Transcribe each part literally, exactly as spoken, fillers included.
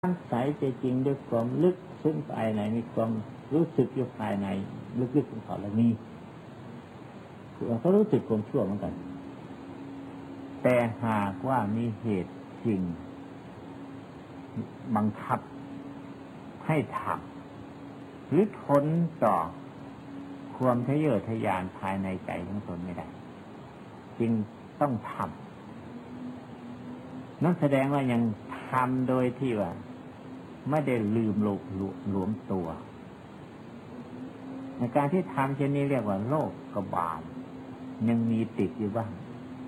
ตั้งใจจริงด้วยความลึกซึ้งภายในมีความรู้สึกอยู่ภายในลึกๆของเขาแล้วนี่เขารู้สึกความชั่วเหมือนกันแต่หากว่ามีเหตุจริงบังคับให้ทำหรือทนต่อความทะเยอทะยานภายในใจของตนไม่ได้จึงต้องทำนั่นแสดงว่ายังทำโดยที่ว่าไม่ได้ลืมหลบหลวมตัวในการที่ทำเช่นนี้เรียกว่าโลภกับบาปยังมีติดอยู่บ้าง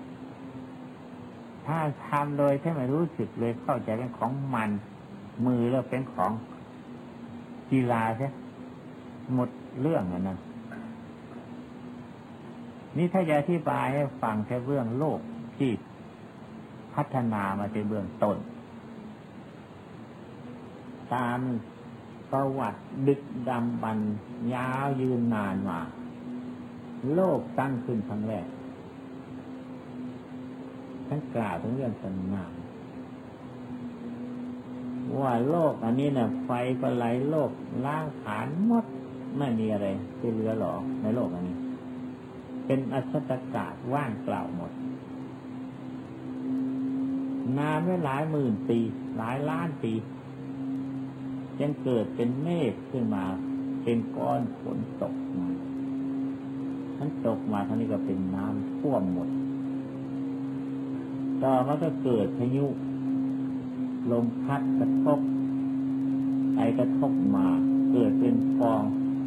ถ้าทำโดยที่ไม่รู้สึกเลยเข้าใจเป็นของมันมือแล้วเป็นของกีฬาใช่หมดเรื่องอ่ะนะนี่ถ้าจะอธิบายให้ฟังแค่เบื้องโลกที่พัฒนามาในเบื้องต้นตามประวัติดึกดำบรรพ์ยาวยืนนานมาโลกตั้งขึ้นครั้งแรกท่านกล่าวถึงเรื่องสนามว่าโลกอันนี้เนี่ยไฟก็ไหลโลกล้างผลาญหมดไม่มีอะไรที่เหลือหรอในโลกอันนี้เป็นอสุตกาศว่างเปล่าหมดนานไม่หลายหมื่นปีหลายล้านปียังเกิดเป็นเมฆขึ้นมาเป็นก้อนฝนตกมาทั้งตกมาทั้งนี้ก็เป็นน้ำท่วมหมดต่อมาก็เกิดพายุลมพัดกระทบไอกระทบมาเกิดเป็นฟอง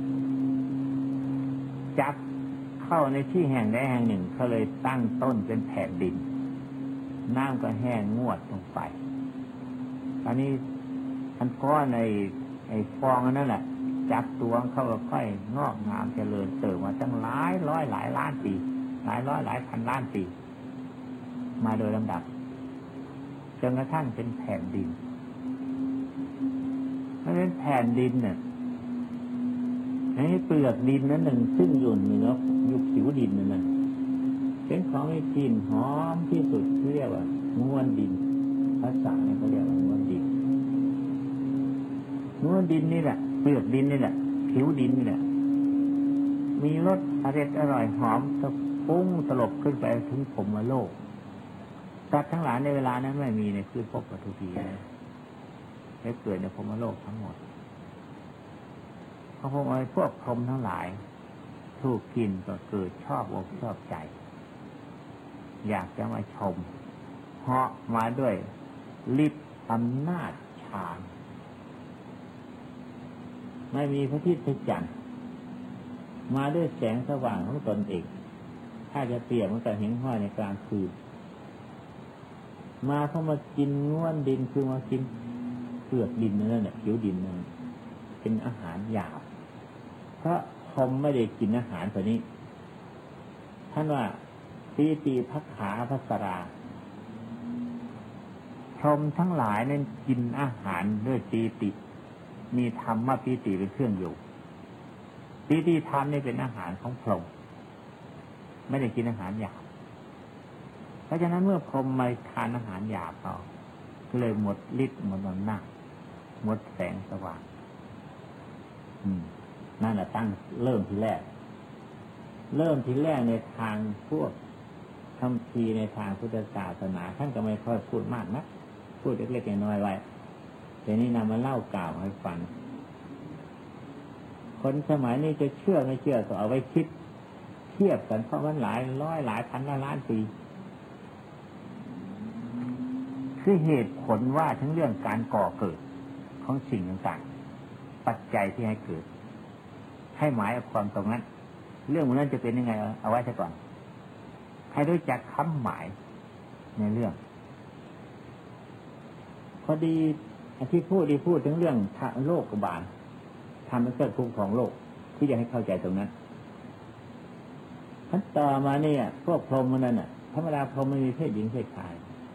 จับเข้าในที่แห่งใดแห่งหนึ่งเขาเลยตั้งต้นเป็นแผ่นดินน้ำก็แห้งงวดลงไปอันนี้อันก้อนในไอ้ฟองนั่นแหละจับตัวเข้าก็ค่อยงอกงามเจริญเติบมาตั้งหลายร้อยหลายล้านปีหลายร้อยหลายพันล้านปีมาโดยลำดับจนกระทั่งเป็นแผ่นดินถ้าเป็นแผ่นดินเนี่ยไอ้เปลือกดินนั้นหนึ่งซึ่งอยู่เหนือยุคผิวดินนั่นเป็นของมีกลิ่นหอมที่สุดที่เรียกว่าง้วนดินภาษาเนี่ยเขาเรียกว่าง้วนดินง้วนดินนี่แหละเปลือกดินนี่แหละผิวดินนี่แหละมีรสอร่อยอร่อยหอมสะพุ่งสลบขึ้นไปถึงผมโลกสัตว์ทั้งหลายในเวลานั้นไม่มีในคือพบปฐุพีได้เกิดในพรหมโลกทั้งหมดเพราะพวกไอ้พวกพรหมทั้งหลายถูกกินก็เกิดชอบอกชอบใจอยากจะมาชมเหาะมาด้วยฤทธิ์อำนาจฌานไม่มีพระอาทิตย์พระจันทร์มาด้วยแสงสว่างของตนเองถ้าจะเปรียบมันก็เห็นห้อยในกลางคืนมาเข้ามากินง้วนดินคือมากินเปลือกดินนั่นแหละผิวดินนั่นเป็นอาหารหยาบเพราะพรหมไม่ได้กินอาหารตัวนี้ท่านว่าปีติภักขาภัสราพรหมทั้งหลายนั้นกินอาหารด้วยปีติมีธรรมะปีติเป็นเครื่องอยู่ปีติธรรมนี่เป็นอาหารของพรหมไม่ได้กินอาหารหยาบเพราะฉะนั้นเมื่อพรหมมาทานอาหารหยาบเขาก็เลยหมดฤทธิ์หมดอำนาจหมดแสงสว่างนั่นแหละตั้งเริ่มทีแรกเริ่มทีแรกในทางพวกคำพีในทางพุทธศาสนาท่านก็ไม่ค่อยพูดมากนะพูดเล็กๆน้อยๆไว้แต่นี้นำมาเล่ากล่าวให้ฟังคนสมัยนี้จะเชื่อไม่เชื่อก็เอาไว้คิดเทียบกันเพราะมันหลายร้อยหลายพันล้านปีคือเหตุผลว่าทั้งเรื่องการก่อเกิดของสิ่งต่างๆปัจจัยที่ให้เกิดให้หมายเอาความตรงนั้นเรื่องนั้นจะเป็นยังไงเอาไว้ซะก่อนให้รู้จักคำหมายในเรื่องพอดีที่พูดดีพูดถึงเรื่องโลกบาลทำเป็นเครื่องคุ้มครองโลกที่จะให้เข้าใจตรงนั้นขั้นต่อมาเนี่ยพวกพรหมนั่นน่ะธรรมดาพรหมไม่มีเพศหญิงเพศชาย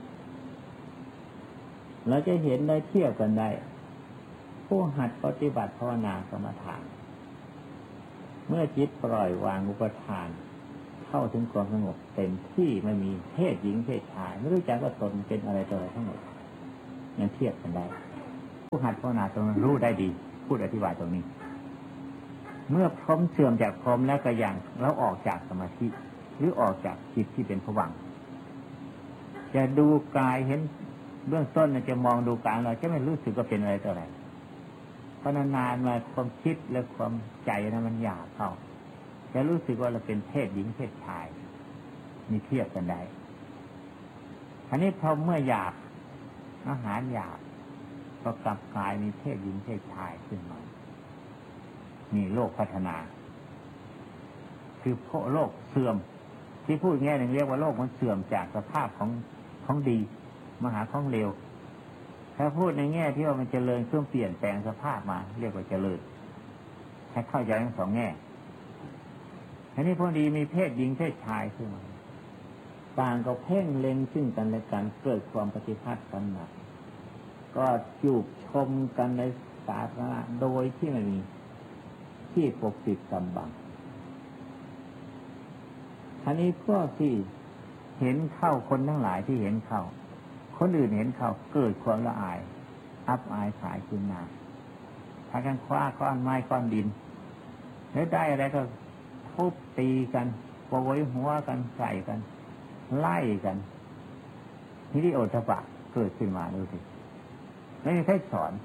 เราจะเห็นได้เทียบกันได้ผู้หัดปฏิบัติภาวนากรรมฐานเมื่อจิตปล่อยวางอุปทานเข้าถึงความสงบเต็มที่ไม่มีเพศหญิงเพศชายไม่รู้จักว่าตนเป็นอะไรตัวอะไรทั้งหมดยังเทียบกันได้ารถภาวนาตรงนั้นรู้ได้ดีพูดอธิบายตรงนี้เมื่อพรหมเสื่อมจากพรหมแล้วก็อย่างเราออกจากสมาธิหรือออกจากจิตที่เป็นภวังค์จะดูกายเห็นเบื้องต้นจะมองดูกายเราจะไม่รู้สึกว่าเป็นอะไรต่ออะไรเพราะนานๆมาความคิดและความใจนะมันหยาบเข้าจะรู้สึกว่าเราเป็นเพศหญิงเพศชายมีเทียบกันได้อันนี้พอเมื่อหยาบอาหารหยาบก็กลับกลายมีเพศหญิงเพศชายขึ้นมามีโลกพัฒนาคือเพราะโลกเสื่อมที่พูดแง่หนึ่งเรียกว่าโลกมันเสื่อมจากสภาพของของดีมาหาของเลวถ้าพูดในแง่ที่ว่ามันเจริญเครื่องเปลี่ยนแปลงสภาพมาเรียกว่าเจริญให้เข้าใจทั้งสองแง่อันนี้พอดีมีเพศหญิงเพศชายขึ้นมาต่างก็เพ่งเล็งซึ่งกันและกันเกิดความปฏิภาณกันหนักก็จูบชมกันในสาธารณะโดยที่ไม่มีที่ปกปิดกำบังอันนี้พวกที่เห็นเข้าคนทั้งหลายที่เห็นเข้าคนอื่นเห็นเข้าเกิดความละอายอับอายขายขึ้นมาพากันคว้าก้อนไม้ก้อนดินแล้วได้อะไรก็ทุบตีกันโปรยหัวกันใส่กันไล่กันนี่ที่โอทปะเกิดขึ้นมาดูสิไม่มีใครสอน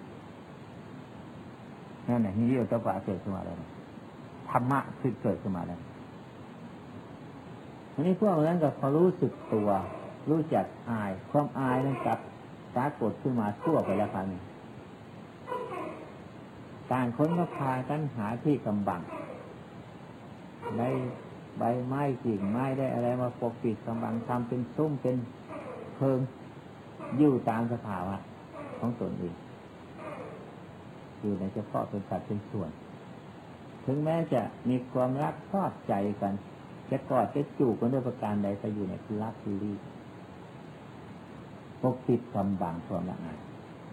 นั่นแหละนี่ที่โอทปะเกิดขึ้นมาแล้วธรรมะคือเกิดขึ้นมาแล้วอันนี้พวกนั้นก็พอรู้สึกตัวรู้จักอายความอายนั้นกับปรากฏขึ้นมาทั่วไปแล้วครับต่างคนก็พากันหาที่กำบังได้ใบไม้กิ่งไม้ได้อะไรมาปกปิดกำบังทำเป็นซุ้มเป็นเพิงอยู่ตามสภาวะของตนเองอยู่ในเฉพาะเป็นสัตว์เป็นส่วนถึงแม้จะมีความรักชอบใจกันจะกอดจะจูบกันด้วยประการใดก็อยู่ในคือรักคือรีปกปิดกำบังความละอาย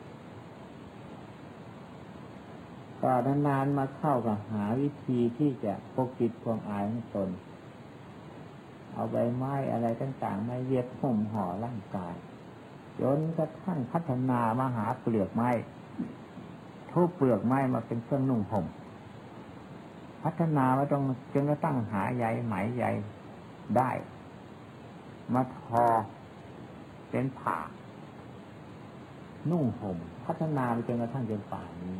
ก็นานๆมาเข้ากับหาวิธีที่จะปกปิดความอายของตนเอาใบไม้อะไรต่างๆมาเย็บห่มห่อร่างกายจนกระทั่งพัฒนามาหาเปลือกไม้ทุบเปลือกไม้มาเป็นเครื่องนุ่งห่มพัฒนามาตรงจนกระทั่งหาใยไหมใยได้มาทอเป็นผ้านุ่งห่มพัฒนาไปจนกระทั่งจนป่านนี้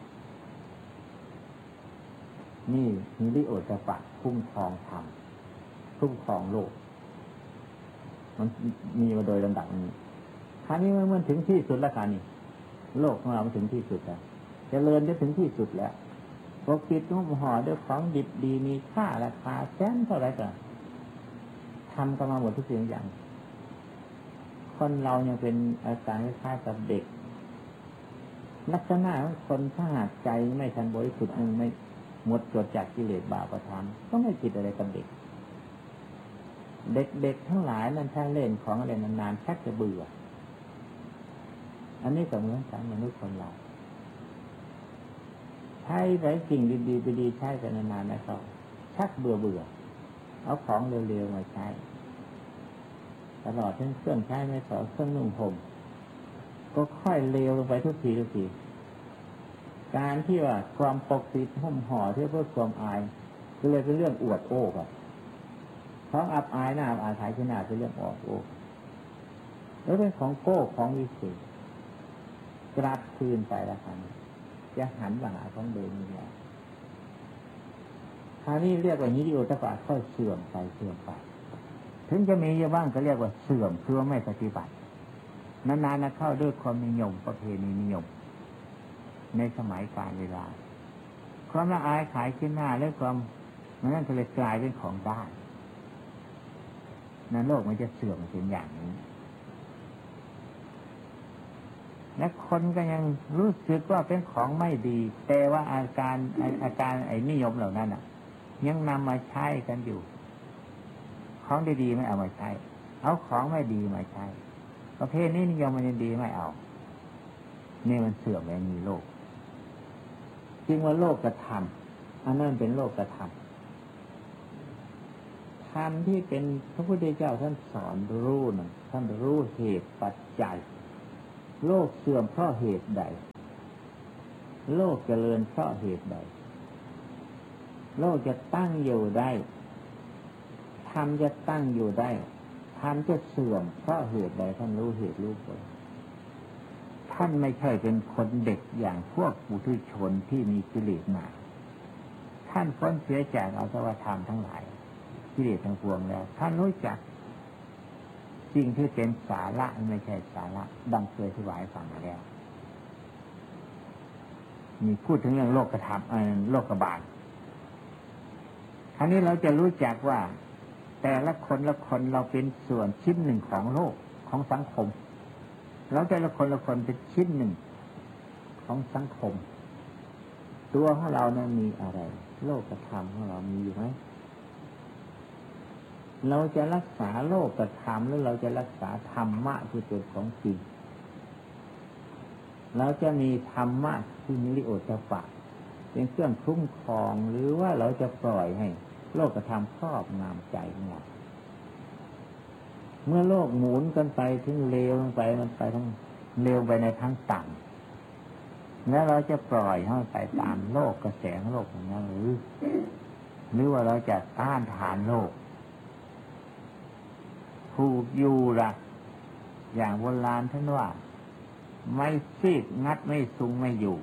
นี่มีริโอตปะคุ้มครองธรรมคุ้มครองโลกมันมีมาโดยลำดับนี้คราวนี้เมื่อถึงที่สุดแล้วค่ะนี่โลกของเราถึงที่สุดแล้วเจริญได้ถึงที่สุดแล้วปกปิดหุ้มห่อด้วยของดิบดีมีค่าราคาแสนเท่าไรก็ทำกันมาหมดทุกสิ่งอย่างคนเรายังเป็นอาการคล้ายๆกับเด็กลักษณะของคนถ้าหากใจไม่ทันบริสุทธิ์นึงไม่หมดจดจากกิเลสบาปประทานก็ไม่ผิดอะไรกับเด็กเด็กๆทั้งหลายนั้นถ้าเล่นของอะไรนานๆชักจะเบื่ออันนี้ก็เหมือนกันมนุษย์คนเราใช้ไรสิ่งดีๆไปดีใช้กันนานๆนะครับชักเบื่อเบื่อเอาของเร็วๆมาใช้ตลอดทั้งเครื่องใช้ไม่ต่อเครื่องนุ่งห่มก็ค่อยเร็วลงไปทุกทีทุกทีการที่ว่าความปกปิดห่มห่อเพื่อเพื่อความอายก็เลยเป็นเรื่องอวดโอ้ครับท้องอับอายหน้าอับอายขายขี้หน้าเป็นเรื่องอวดโอ้แล้วเป็นของโก้ของวิเศษกลับคืนไปแล้วครับจะหันมาหาของเดิมนี่แหละคราวนี้เรียกว่านิโรธปะค่อยเสื่อมไปเสื่อมไปถึงจะมีเยอะบ้างก็เรียกว่าเสื่อมคือว่าไม่ปฏิบัตินานๆนะเข้าด้วยความนิยมประเพณีนิยมในสมัยกาลเวลาความละอายขายขึ้นหน้าและความมันนั่นก็เลยกลายเป็นของด้านนั้นโลกมันจะเสื่อมเป็นอย่างนี้และคนก็ยังรู้สึกว่าเป็นของไม่ดีแต่ว่าอาการอาการไอ้นิยมเหล่านั้นอ่ะยังนำมาใช้กันอยู่ของดีๆไม่เอามาใช้เอาของไม่ดีมาใช้ประเภทนี้นิยมมันยังดีไม่เอานี่มันเสื่อมแล้วมีโลกจริงว่าโลกกระทำอันนั้นเป็นโลกกระทำธรรมที่เป็นพระพุทธเจ้าท่านสอนรู้นะท่านรู้เหตุปัจจัยโลกเสื่อมเพราะเหตุใดโลกเจริญเพราะเหตุใดโลกจะตั้งอยู่ได้ธรรมจะตั้งอยู่ได้ธรรมจะเสื่อมเพราะเหตุใดท่านรู้เหตุรู้ผลท่านไม่ใช่เป็นคนเด็กอย่างพวกปุถุชนที่มีกิเลสหนาท่านพ้นเสียจากอสวธรรมทั้งหลายกิเลสทั้งปวงแล้วท่านรู้จักสิ่งที่เป็นสาระไม่ใช่สาระดังเคยอธิบายฟังมาแล้วมีพูดถึงเรื่องโลกธรรมโลกบาลคราวนี้เราจะรู้จักว่าแต่ละคนละคนเราเป็นส่วนชิ้นหนึ่งของโลกของสังคมเราแต่ละคนละคนเป็นชิ้นหนึ่งของสังคมตัวของเราเนี่ยมีอะไรโลกธรรมของเรามีอยู่ไหมเราจะรักษาโลกธรรมหรือเราจะรักษาธรรมะที่เป็นของจริงเราจะมีธรรมะที่นิริโอตปะเป็นเครื่องคุ้มครองหรือว่าเราจะปล่อยให้โลกธรรมครอบงำใจของเราเมื่อโลกหมุนกันไปถึงเลวไปมันไปทั้งเลวไปในทางต่ำแล้วเราจะปล่อยให้ไปตามโลกกระแสของโลกอย่างนั้นหรือหรือว่าเราจะต้านทานโลกถูกอยู่ละอย่างโบราณท่านว่าไม่ซีดงัดไม่ซุงไม่อยู่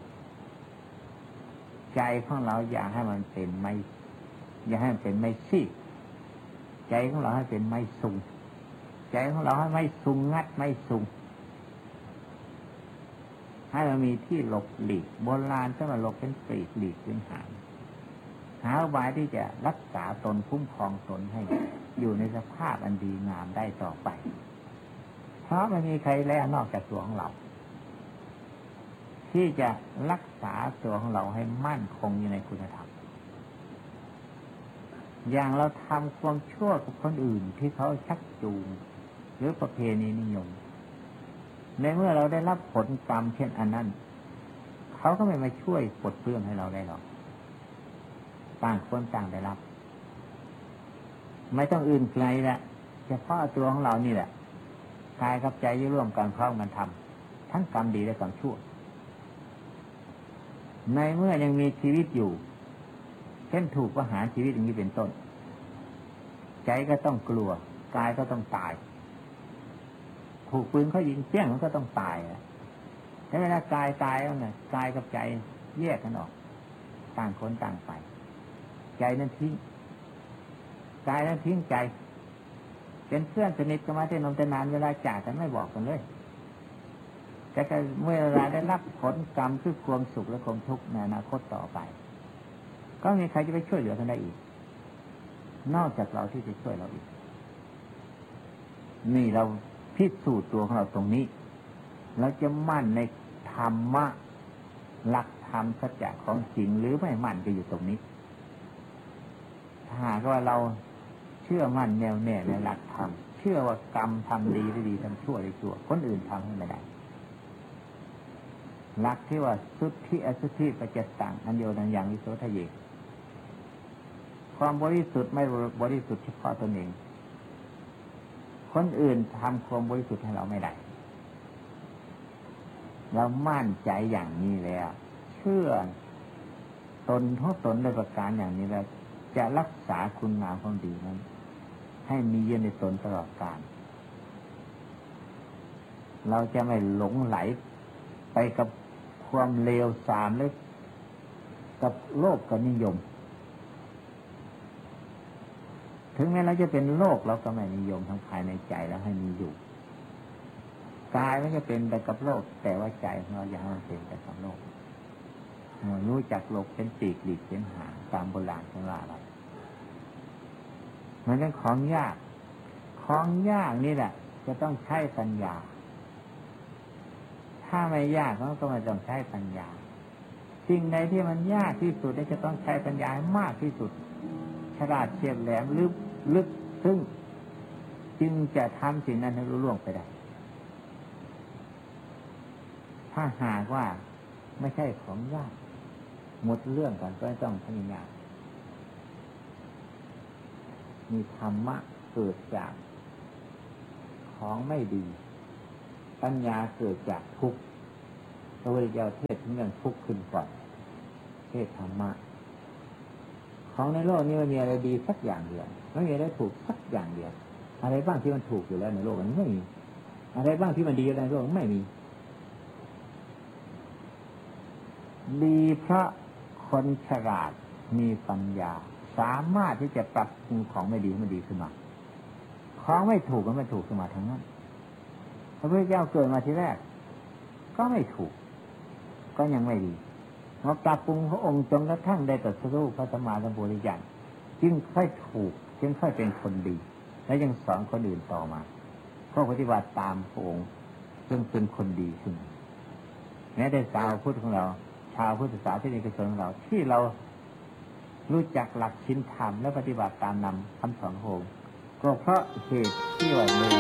ใจของเราอยากให้มันเป็นไม่อย่าให้มันเป็นไม่ซีดใจของเราให้เป็นไม่ซุงใจของเราให้ไม่ซุงงัดไม่ซุงให้มันมีที่หลบหลีกโบราณถ้ามันหลบเป็นปลีกหลีกเป็นหางหาอุบายที่จะรักษาตนคุ้มครองตนให้อยู่ในสภาพอันดีงามได้ต่อไปเพราะไม่มีใครแล้วนอกจากตัวของเราที่จะรักษาตัวของเราให้มั่นคงอยู่ในคุณธรรมอย่างเราทำความชั่วกับคนอื่นที่เขาชักจูงหรือประเพณีนิยมในเมื่อเราได้รับผลกรรมเช่นอันนั้นเขาก็ไม่มาช่วยปลดเปลื้องให้เราได้หรอกต่างคนต่างได้รับไม่ต้องอื่นไกลละเฉพาะตัวของเรานี่แหละกายกับใจที่ร่วมกันพร้อมกันทำทั้งกรรมดีและกรรมชั่วในเมื่อยังมีชีวิตอยู่เช่นถูกประหารชีวิตอย่างนี้เป็นต้นใจก็ต้องกลัวกายก็ต้องตายถูกปืนเขายิงเปี้ยงมันก็ต้องตายแต่เวลากายตายแล้วไงกายกับใจแยกกันออกต่างคนต่างไปใจนั้นทิ้งกายนั้นทิ้งใจเป็นเพื่อนสนิทกันมาแต่นมแต่นานเวลาจากกันไม่บอกกันเลยแต่เมื่อเวลาได้รับผลกรรมคือความสุขและความทุกข์ในอนาคตต่อไปก็มีใครจะไปช่วยเหลือกันได้อีกนอกจากเราที่จะช่วยเราอีกนี่เราพิสูจน์ตัวของเราตรงนี้เราจะมั่นในธรรมะหลักธรรมสัจจะของจริงหรือไม่มั่นก็อยู่ตรงนี้ถ้าหากว่าเราเชื่อมั่นแน่วแน่ในหลักธรรมเชื่อว่ากรรมทำดีได้ดีทำชั่วได้ชั่วคนอื่นทำให้ไม่ได้หลักที่ว่าสุทธิอสุทธิปัจจตังอันเดียวกันอย่างวิโสทะเยความบริสุทธิ์ไม่บริสุทธิ์เฉพาะตนเองคนอื่นทำความบริสุทธิ์ให้เราไม่ได้เรามั่นใจอย่างนี้แล้วเชื่อตนทุกตนในประการอย่างนี้แล้วจะรักษาคุณงามความดีนั้นให้มีเยืนในตนตลอดกาลเราจะไม่หลงไหลไปกับความเลวทรามหรือกับโลภกับนิยมถึงแม้เราจะเป็นโลกเราก็ไม่นิยมทั้งภายในใจแล้วให้มีอยู่กายไม่จะเป็นไปกับโลกแต่ว่าใจของเรายังไม่เป็นไปกับโลกรู้จักโลกเป็นปีกหลีกเป็นหางตามโบราณของเรามันเป็นของยากของยากนี่แหละจะต้องใช้ปัญญาถ้าไม่ยากก็ไม่ต้องใช้ปัญญาสิ่งใดที่มันยากที่สุดจะต้องใช้ปัญญามากที่สุดฉลาดเฉียบแหลมลึกลึกซึ่งจึงจะทำสิ่งนั้นให้รู้ล่วงไปได้ถ้าหากว่าไม่ใช่ของยากหมดเรื่องกันก็ต้องพยายามมีธรรมะเกิดจากของไม่ดีปัญญาเกิดจากทุกข์พระพุทธเจ้าเทศน์ถึงเรื่องทุกข์ขึ้นก่อนเทศธรรมะของในโลกนี้มันมีอะไรดีสักอย่างเดียวไม่มีอะไรถูกสักอย่างเดียวอะไรบ้างที่มันถูกอยู่แล้วในโลกนี้ไม่มีอะไรบ้างที่มันดีในโลกไม่มีดีเพราะคนฉลาดมีปัญญาสามารถที่จะปรับปรุงของไม่ดีให้มันดีขึ้นมาของไม่ถูกมันไม่ถูกขึ้นมาทั้งนั้นพระพุทธเจ้าเกิดมาทีแรกก็ไม่ถูกก็ยังไม่ดีมาปรับปรุงพระองค์จนกระทั่งได้ตรัสรู้พระสัมมาสัมพุทธเจ้าจึงค่อยถูกจึงค่อยเป็นคนดีและยังสอนคนอื่นต่อมาก็ปฏิบัติตามพระองค์จนเป็นคนดีขึ้นแม้แต่ชาวพุทธของเราชาวพุทธศาสนิกชนของเราที่เรารู้จักหลักศีลธรรมและปฏิบัติตามนำคำสอนของพระองค์ก็เพราะเหตุที่ว่า